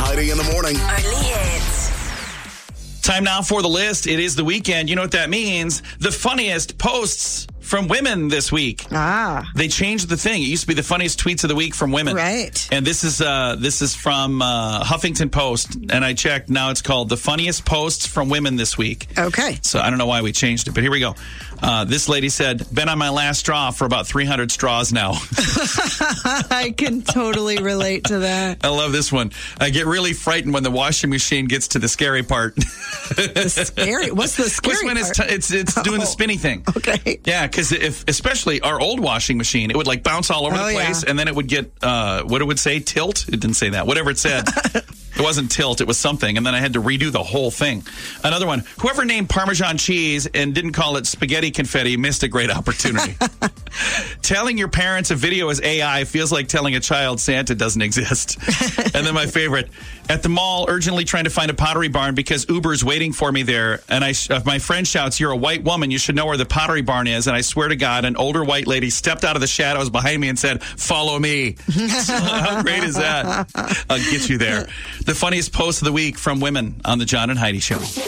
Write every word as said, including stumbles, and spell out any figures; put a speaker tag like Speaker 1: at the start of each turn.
Speaker 1: Heidi in the morning.
Speaker 2: Only hits.
Speaker 3: Time now for the list. It is the weekend. You know what that means? The funniest posts from women this week.
Speaker 4: Ah.
Speaker 3: They changed the thing. It used to be the funniest tweets of the week from women.
Speaker 4: Right.
Speaker 3: And this is uh, this is from uh, Huffington Post. And I checked. Now it's called the funniest posts from women this week.
Speaker 4: Okay.
Speaker 3: So I don't know why we changed it, but here we go. Uh, this lady said, been on my last straw for about three hundred straws now.
Speaker 4: I can totally relate to that.
Speaker 3: I love this one. I get really frightened when the washing machine gets to the scary part.
Speaker 4: The scary? What's the scary
Speaker 3: It's when it's,
Speaker 4: part?
Speaker 3: t- it's, it's doing
Speaker 4: Oh.
Speaker 3: the spinny thing.
Speaker 4: Okay.
Speaker 3: Yeah, because if especially our old washing machine, it would like bounce all over
Speaker 4: Oh,
Speaker 3: the place,
Speaker 4: yeah.
Speaker 3: and then it would get uh, what it would say, tilt. It didn't say that. Whatever it said, it wasn't tilt. It was something, and then I had to redo the whole thing. Another one. Whoever named Parmesan cheese and didn't call it spaghetti confetti missed a great opportunity. Telling your parents a video is A I feels like telling a child Santa doesn't exist. And then my favorite. At the mall, urgently trying to find a Pottery Barn because Uber's waiting for me there. And I, uh, my friend shouts, "You're a white woman. You should know where the Pottery Barn is." And I swear to God, an older white lady stepped out of the shadows behind me and said, "Follow me." So how great is that? I'll get you there. The funniest post of the week from women on the John and Heidi Show.